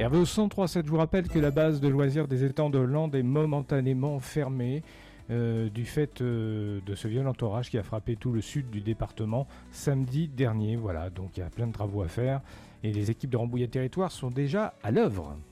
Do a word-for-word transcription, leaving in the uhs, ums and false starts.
Hervé au cent trois sept, je vous rappelle que la base de loisirs des étangs de Lande est momentanément fermée euh, du fait euh, de ce violent orage qui a frappé tout le sud du département samedi dernier. Voilà, donc il y a plein de travaux à faire et les équipes de Rambouillet Territoire sont déjà à l'œuvre.